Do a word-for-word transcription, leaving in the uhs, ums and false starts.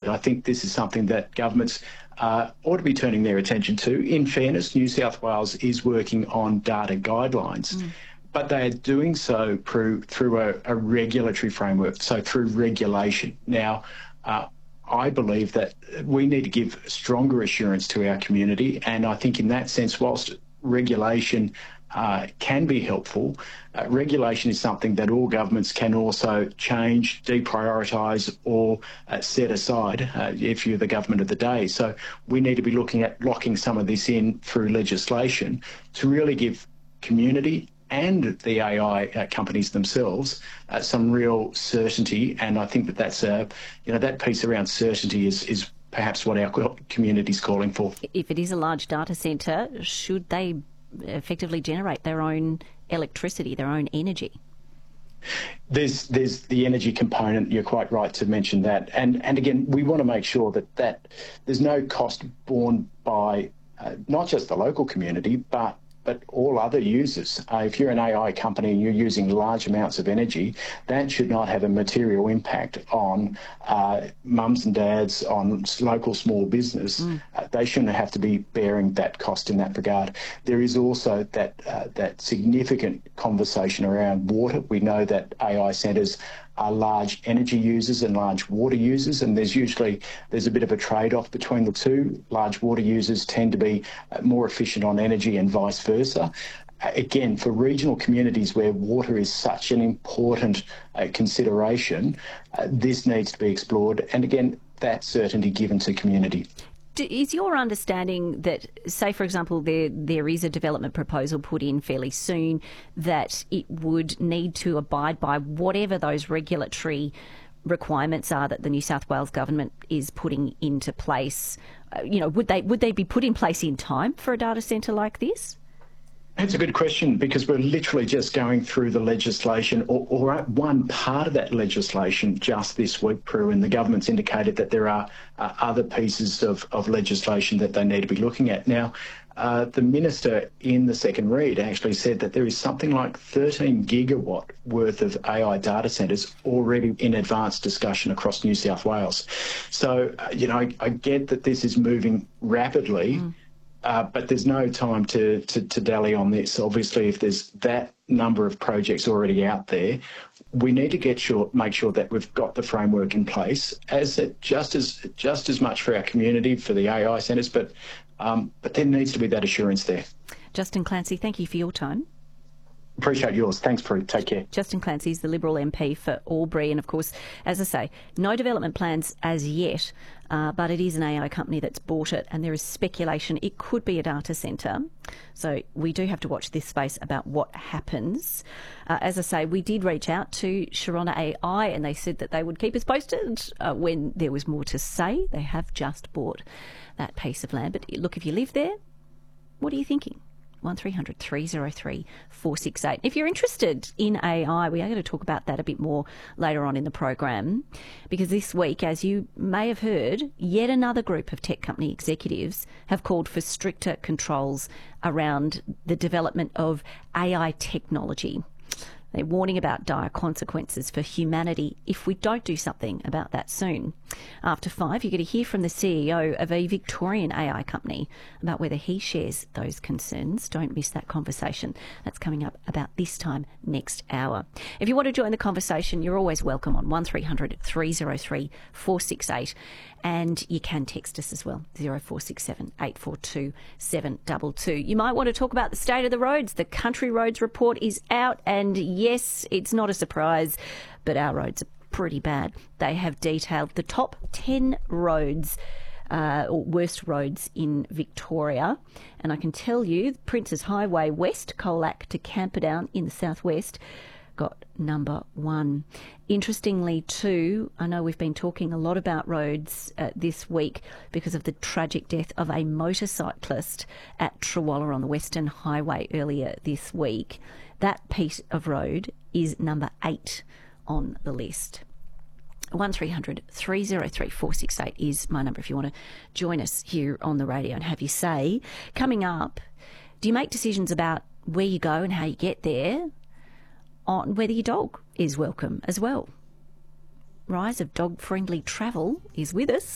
I think this is something that governments uh, ought to be turning their attention to. In fairness, New South Wales is working on data guidelines. Mm. But they are doing so through, through a, a regulatory framework, so through regulation. Now, uh, I believe that we need to give stronger assurance to our community, and I think in that sense, whilst regulation uh, can be helpful, uh, regulation is something that all governments can also change, deprioritise or uh, set aside uh, if you're the government of the day. So we need to be looking at locking some of this in through legislation to really give community and the A I uh, companies themselves uh, some real certainty, and I think that that's a, you know, that piece around certainty is is perhaps what our community is calling for. If it is a large data centre, should they effectively generate their own electricity, their own energy? There's there's the energy component. You're quite right to mention that, and and again, we want to make sure that that there's no cost borne by uh, not just the local community, but but all other users. Uh, if you're an A I company and you're using large amounts of energy, that should not have a material impact on uh, mums and dads, on local small business. Mm. Uh, they shouldn't have to be bearing that cost in that regard. There is also that uh, that significant conversation around water. We know that A I centres are large energy users and large water users, and there's usually there's a bit of a trade-off between the two. Large water users tend to be more efficient on energy and vice versa. Again, for regional communities where water is such an important uh, consideration, uh, this needs to be explored, and again, that certainty given to community. Is your understanding that, say, for example, there there is a development proposal put in fairly soon that it would need to abide by whatever those regulatory requirements are that the New South Wales government is putting into place? Uh, you know, would they would they be put in place in time for a data centre like this? That's a good question, because we're literally just going through the legislation, or, or one part of that legislation just this week, Prue, and the government's indicated that there are uh, other pieces of, of legislation that they need to be looking at. Now, uh, the minister in the second read actually said that there is something like thirteen gigawatt worth of A I data centres already in advanced discussion across New South Wales. So, uh, you know, I, I get that this is moving rapidly. Mm. Uh, but there's no time to, to, to dally on this. Obviously, if there's that number of projects already out there, we need to get sure, make sure that we've got the framework in place, as it, just as just as much for our community, for the A I centres, but um, but there needs to be that assurance there. Justin Clancy, thank you for your time. Appreciate yours. Thanks, Prue. Take care. Justin Clancy is the Liberal M P for Albury, and of course, as I say, no development plans as yet, uh, but it is an A I company that's bought it, and there is speculation it could be a data centre. So we do have to watch this space about what happens. Uh, as I say, we did reach out to Sharona A I, and they said that they would keep us posted uh, when there was more to say. They have just bought that piece of land. But look, if you live there, what are you thinking? one three hundred three oh three four six eight. If you're interested in A I, we are going to talk about that a bit more later on in the program, because this week, as you may have heard, yet another group of tech company executives have called for stricter controls around the development of A I technology. They're warning about dire consequences for humanity if we don't do something about that soon. After five, you're going to hear from the C E O of a Victorian A I company about whether he shares those concerns. Don't miss that conversation. That's coming up about this time next hour. If you want to join the conversation, you're always welcome on one three hundred three oh three four six eight. And you can text us as well, zero four six seven eight four two seven two two. You might want to talk about the state of the roads. The Country Roads Report is out, and yes, it's not a surprise, but our roads are pretty bad. They have detailed the top ten roads, uh, or worst roads in Victoria. And I can tell you, Princes Highway West, Colac to Camperdown in the southwest, got number one. Interestingly too, I know we've been talking a lot about roads uh, this week because of the tragic death of a motorcyclist at Trawalla on the Western Highway earlier this week. That piece of road is number eight on the list. one three hundred three oh three four six eight is my number if you want to join us here on the radio and have your say. Coming up, do you make decisions about where you go and how you get there on whether your dog is welcome as well? Rise of dog-friendly travel is with us.